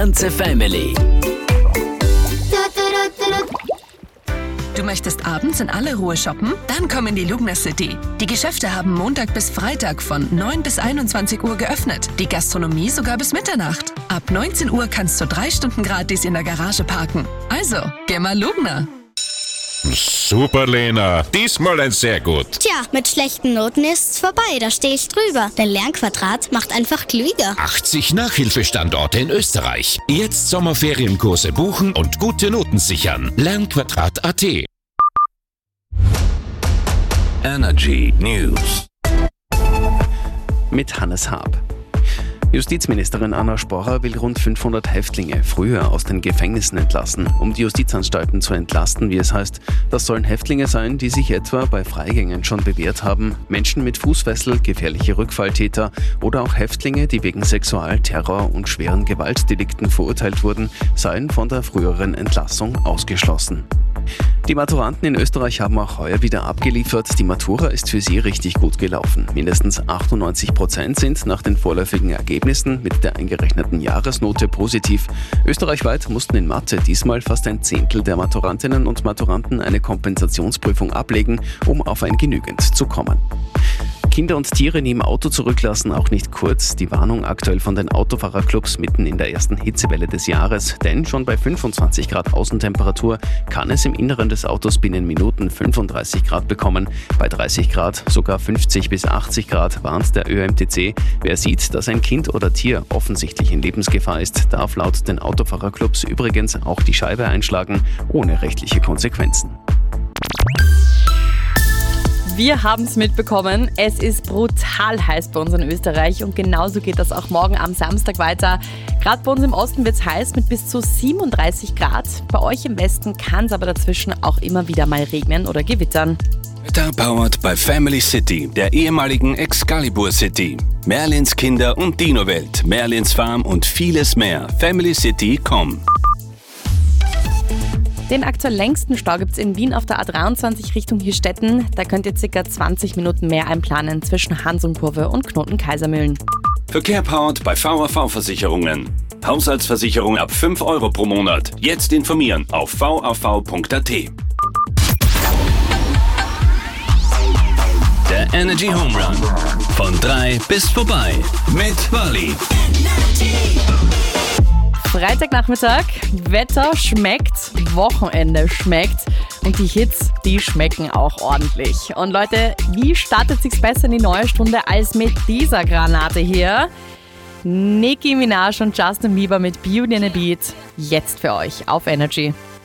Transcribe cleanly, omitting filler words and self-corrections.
ganze Family. Du möchtest abends in aller Ruhe shoppen? Dann komm in die Lugner City. Die Geschäfte haben Montag bis Freitag von 9 bis 21 Uhr geöffnet. Die Gastronomie sogar bis Mitternacht. Ab 19 Uhr kannst du 3 Stunden gratis in der Garage parken. Also, geh mal Lugner. Super, Lena. Diesmal ein sehr gut. Tja, mit schlechten Noten ist's vorbei, da stehe ich drüber. Denn Lernquadrat macht einfach klüger. 80 Nachhilfestandorte in Österreich. Jetzt Sommerferienkurse buchen und gute Noten sichern. Lernquadrat.at. Energy News. Mit Hannes Haab. Justizministerin Anna Sporrer will rund 500 Häftlinge früher aus den Gefängnissen entlassen, um die Justizanstalten zu entlasten, wie es heißt. Das sollen Häftlinge sein, die sich etwa bei Freigängen schon bewährt haben, Menschen mit Fußfessel, gefährliche Rückfalltäter oder auch Häftlinge, die wegen Sexual-, Terror- und schweren Gewaltdelikten verurteilt wurden, seien von der früheren Entlassung ausgeschlossen. Die Maturanten in Österreich haben auch heuer wieder abgeliefert. Die Matura ist für sie richtig gut gelaufen. Mindestens 98% sind nach den vorläufigen Ergebnissen mit der eingerechneten Jahresnote positiv. Österreichweit mussten in Mathe diesmal fast ein Zehntel der Maturantinnen und Maturanten eine Kompensationsprüfung ablegen, um auf ein Genügend zu kommen. Kinder und Tiere, die im Auto zurücklassen, auch nicht kurz. Die Warnung aktuell von den Autofahrerclubs mitten in der ersten Hitzewelle des Jahres. Denn schon bei 25 Grad Außentemperatur kann es im Inneren des Autos binnen Minuten 35 Grad bekommen. Bei 30 Grad sogar 50 bis 80 Grad warnt der ÖMTC. Wer sieht, dass ein Kind oder Tier offensichtlich in Lebensgefahr ist, darf laut den Autofahrerclubs übrigens auch die Scheibe einschlagen, ohne rechtliche Konsequenzen. Wir haben es mitbekommen, es ist brutal heiß bei uns in Österreich und genauso geht das auch morgen am Samstag weiter. Gerade bei uns im Osten wird es heiß mit bis zu 37 Grad. Bei euch im Westen kann es aber dazwischen auch immer wieder mal regnen oder gewittern. Wetter powered bei Family City, der ehemaligen Excalibur City. Merlins Kinder- und Dino-Welt, Merlins Farm und vieles mehr. FamilyCity.com. Den aktuell längsten Stau gibt es in Wien auf der A23 Richtung Hirstetten. Da könnt ihr ca. 20 Minuten mehr einplanen zwischen Hansumkurve und Knoten-Kaisermühlen. Verkehr powered bei VAV Versicherungen. Haushaltsversicherung ab 5 Euro pro Monat. Jetzt informieren auf vav.at. Der Energy Home Run. Von 3 bis vorbei. Mit Wally. Freitagnachmittag, Wetter schmeckt, Wochenende schmeckt und die Hits, die schmecken auch ordentlich. Und Leute, wie startet sich's besser in die neue Stunde als mit dieser Granate hier? Nicki Minaj und Justin Bieber mit Beauty and a Beat, jetzt für euch auf Energy.